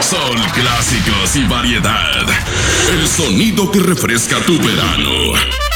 Soul, clásicos y variedad. El sonido que refresca tu verano.